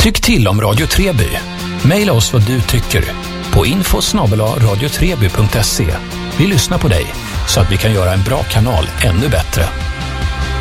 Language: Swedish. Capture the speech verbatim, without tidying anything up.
Tyck till om Radio Treby. Maila oss vad du tycker på info snabel-a radio treby punkt se. Vi lyssnar på dig så att vi kan göra en bra kanal ännu bättre.